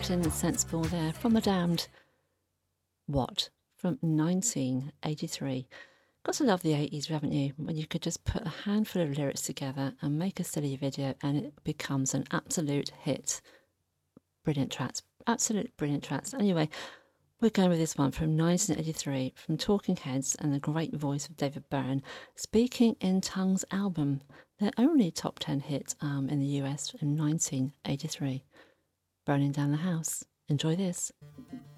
Captain Sensible there from The Damned. What? From 1983. Got to love the 80s, haven't you? When you could just put a handful of lyrics together and make a silly video and it becomes an absolute hit. Brilliant tracks. Absolute brilliant tracks. Anyway, we're going with this one from 1983 from Talking Heads and the great voice of David Byrne. Speaking in Tongues album, their only top 10 hit in the US in 1983. Burning Down the House. Enjoy this.